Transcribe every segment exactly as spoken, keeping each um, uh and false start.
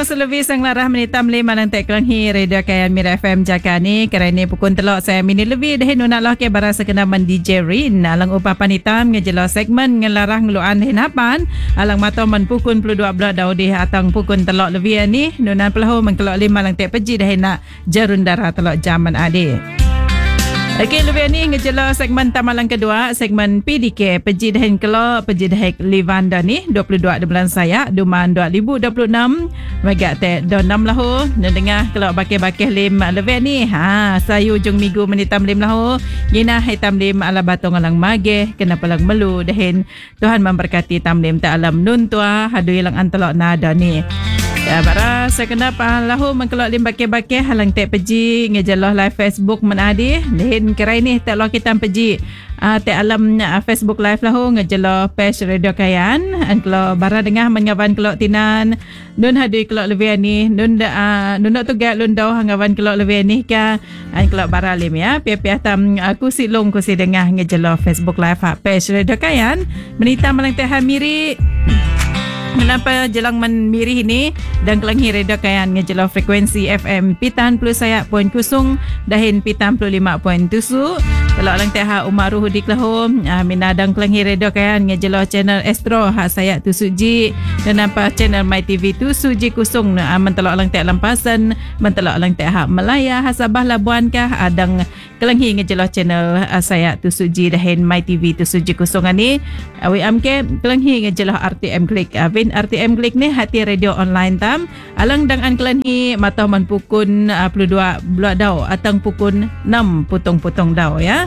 Telok selebih sang larah menitam lima lantai kelanghi Radio Kayan Mira F M Jaka ni. Kerana pukul telok saya mini lebih dah nunak lah ke barasa kenaman D J Rin. Alang upapan hitam ngejelo segmen ngelarah ngeluan hinapan. Alang mata man pukul puluh dua belas daudi atang pukul telok lebih ni. Nunan pelahu mengkelok lima lantai peji dah nak jarun darah telok zaman ade. Okey, lebih ni ngejelo segmen tamalan kedua, segmen P D K peji dahin kelo peji dahik Livanda ni dua puluh dua di bulan saya duman dua ribu dua puluh enam megak te do enam lahu nendengah kelo bakeh-bakeh lim lebih ni ha sayu ujung minggu menitam lim lahu gina hitam lim ala batong alang mageh kena palang melu dahin Tuhan memberkati tam lim ta alam nun tua hadu ilang antelok nada ni. Ya bara saya kena lahu mengkelok lim bakeh-bakeh halang tek peji ngejeloh live Facebook menadi dahin kerai ni tek lo kita peji uh, tek alam uh, Facebook live lahu ngejeloh page Radio Kayan an kelok bara dengah mengawan kelok tinan nun hadu kelok lebih ni nun uh, nun tu gak lun dau hangawan kelok lebih ni ka an kelok bara lim ya pia-pia tam aku uh, silong ku si dengah ngejeloh Facebook live uh, page Radio Kayan menita malang teh hamiri. Kenapa jelang menmiri ini dan kelanghi Radio Kayan ngejelo frekuensi F M Pitan plus saya poin kusung dahin Pitan puluh lima poin tusu. Kalau lang teha umaru hudik lahu uh, minadang kelanghi Radio Kayan ngejelo channel Astro hak saya tusuji dan nampak channel My T V tusuji kusung uh, mentelok lang teh lampasan mentelok lang teha Melaya Hasabah Labuan kah adang kelanghi ngejelo channel uh, saya tusuji dahin My T V tusuji kusung ani awi amke kelanghi ngejelo R T M Klik uh, R T M Klik ni hati radio online tam alang dang an kelani matah man pukul uh, puluh dua belas dau atang pukul enam putong-putong dau ya.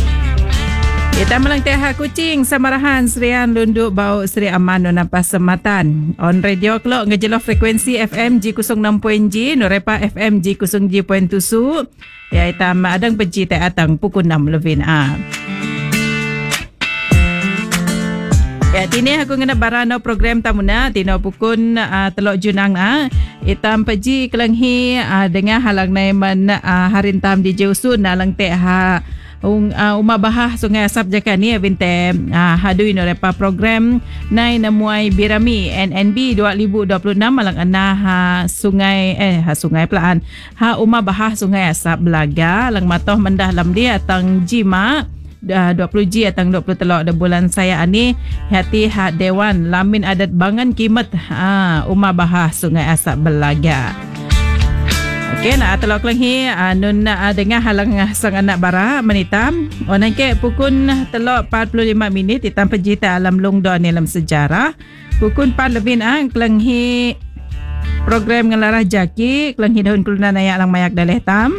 Kita melang teh kucing samarahan Serian Lunduk bau Seri Aman napa sematan on radio klok ngejelo frekuensi F M G nol enam poin G Norepa F M G nol G poin tusu ya itam adang peji teh atang pukul enam lebih ah. Ya, tini aku ngena barano program tamuna tino pukun uh, telok junang na itam peji kelanghi uh, dengan halang naiman uh, harintam di Jausun nalang te ha um, uh, umah bahah Sungai Asap jaka ni binte uh, hadui no repa program nai namuai birami N N B dua ribu dua puluh enam malang ana ha sungai eh ha sungai pelaan ha umah bahah Sungai Asap Belaga lang matoh mendah lam dia tang jima dua puluh G atang dua puluh telok de bulan saya ani hati hak dewan lamin adat bangan kimat ha umah bahah Sungai Asap Belaga. Okey nak telok lagi nun uh, dengar halang sang anak bara menitam onan ke pukul telok empat puluh lima minit hitam pejita alam longdon dalam sejarah pukul empat lebih ang kelenghi program ngelarah jaki kelenghi daun kulunan ayak lang mayak daleh tam.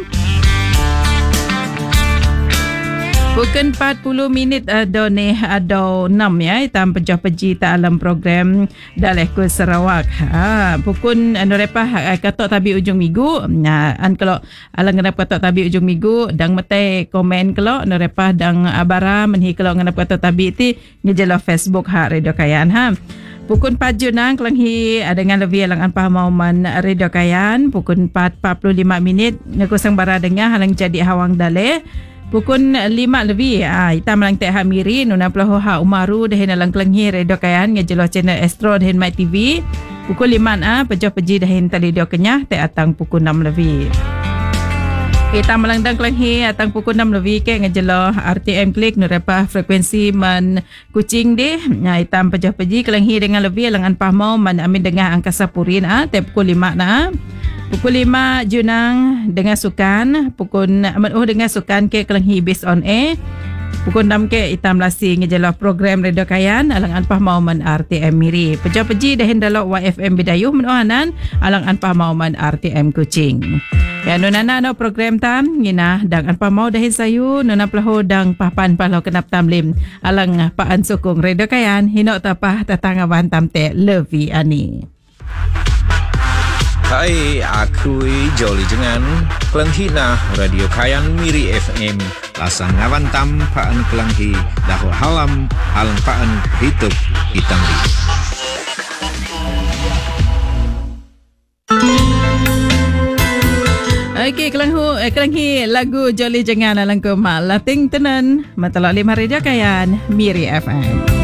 Pukul empat puluh minit ada ni ada enam ya hitam pejah peji ta alam program daleh ku Sarawak. Ha pukul anu repah katok tabi ujung minggu. Nah an kalau alang ngenap katok tabi ujung minggu dang metai komen kalau anu repah dang abara menhi kalau ngenap katok tabi ti ngejelo Facebook hak Radio Kayan ha. Pukul empat junang kelanghi dengan lebih alang anpah mauman Radio Kayan pukul empat empat puluh lima minit ngakusang bara dengar halang jadi hawang daleh. Pukul lima lebih ah hitam lang teh hamiri nuna plahu ha umaru dahin alang kelenghi Radio Kayan ngejelo channel Astro dahin My T V pukul lima ah pejah peji dahin talidio kenyah teh atang pukul enam lebih. Hitam lang dang kelenghi atang pukul enam lebih ke ngejelo R T M Klik nurepa frekuensi man kucing deh nya hitam pejah peji kelenghi dengan lebih alang anpah mau man amin dengah angkasa purin ah teh pukul lima na pukul lima junang dengan sukan pukul oh dengan sukan ke kelenghi based on air pukul enam ke hitam lasi ngejelo program Radio Kayan alang anpah mauman R T M Miri pejah peji dahin dalok Y F M Bidayuh menohanan alang anpah mauman R T M Kucing ya nunana no program tam ngina dang anpah mau dahin sayu nuna plahu dang papan plahu kenap tamlim alang paan sukung Radio Kayan hinok tapah tatangawan tam te levi ani. Hai, aku Jolly Jengan kelenghi na Radio Kayan Miri F M lasang ngawan tam paan kelenghi dahu halam halang paan hidup hitam di. Okey, kelenghu eh, kelenghi lagu Jolly Jengan alang ko malating tenan matalok lima Radio Kayan Miri F M.